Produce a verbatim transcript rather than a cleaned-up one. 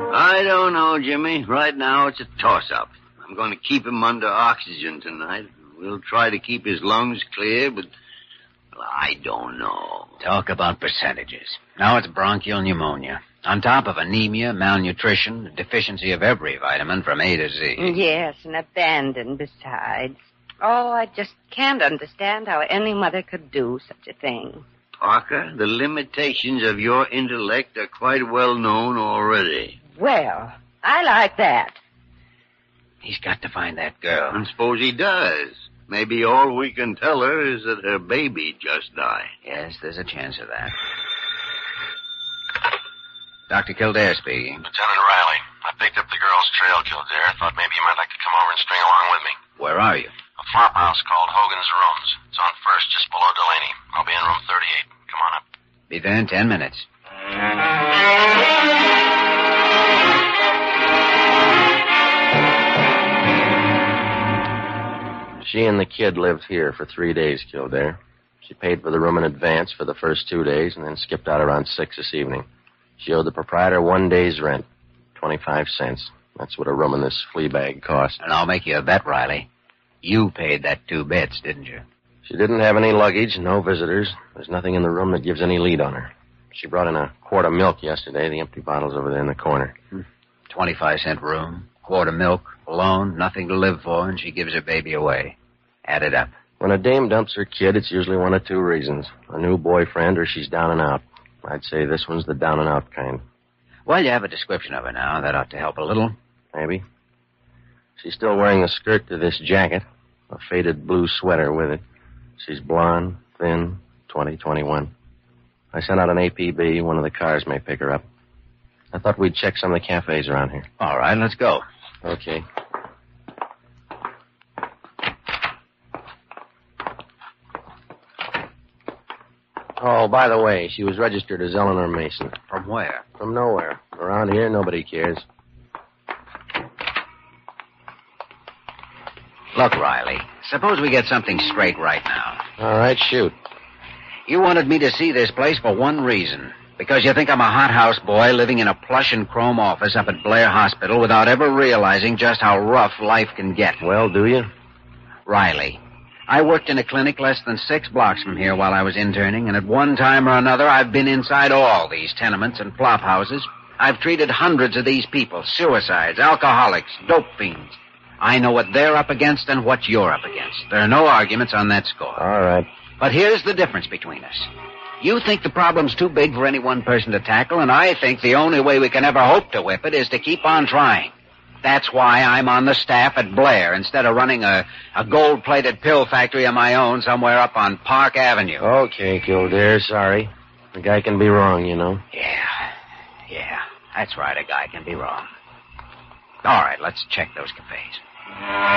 I don't know, Jimmy. Right now it's a toss-up. I'm going to keep him under oxygen tonight. We'll try to keep his lungs clear, but well, I don't know. Talk about percentages. Now it's bronchial pneumonia. On top of anemia, malnutrition, a deficiency of every vitamin from A to Z. Yes, and abandoned besides. Oh, I just can't understand how any mother could do such a thing. Parker, the limitations of your intellect are quite well known already. Well, I like that. He's got to find that girl. And suppose he does. Maybe all we can tell her is that her baby just died. Yes, there's a chance of that. Doctor Kildare speaking. Lieutenant Riley, I picked up the girl's trail, Kildare. Thought maybe you might like to come over and string along with me. Where are you? A farmhouse called Hogan's Rooms. It's on First, just below Delaney. I'll be in room thirty-eight. Come on up. Be there in ten minutes. She and the kid lived here for three days, Kildare. She paid for the room in advance for the first two days and then skipped out around six this evening. She owed the proprietor one day's rent, twenty-five cents. That's what a room in this flea bag cost. And I'll make you a bet, Riley. You paid that two bits, didn't you? She didn't have any luggage, no visitors. There's nothing in the room that gives any lead on her. She brought in a quart of milk yesterday. The empty bottle's over there in the corner. Hmm. twenty-five cent room, quart of milk, alone, nothing to live for, and she gives her baby away. Add it up. When a dame dumps her kid, it's usually one of two reasons. A new boyfriend or she's down and out. I'd say this one's the down and out kind. Well, you have a description of her now. That ought to help a little. Maybe. She's still wearing the skirt to this jacket, a faded blue sweater with it. She's blonde, thin, twenty, twenty-one. I sent out an A P B. One of the cars may pick her up. I thought we'd check some of the cafes around here. All right, let's go. Okay. Oh, by the way, she was registered as Eleanor Mason. From where? From nowhere. Around here, nobody cares. Look, Riley, suppose we get something straight right now. All right, shoot. You wanted me to see this place for one reason. Because you think I'm a hothouse boy living in a plush and chrome office up at Blair Hospital without ever realizing just how rough life can get. Well, do you? Riley, I worked in a clinic less than six blocks from here while I was interning, and at one time or another, I've been inside all these tenements and flop houses. I've treated hundreds of these people, suicides, alcoholics, dope fiends. I know what they're up against and what you're up against. There are no arguments on that score. All right. But here's the difference between us. You think the problem's too big for any one person to tackle, and I think the only way we can ever hope to whip it is to keep on trying. That's why I'm on the staff at Blair instead of running a, a gold-plated pill factory of my own somewhere up on Park Avenue. Okay, Kildare, sorry. The guy can be wrong, you know. Yeah, yeah, that's right, a guy can be wrong. All right, let's check those cafes.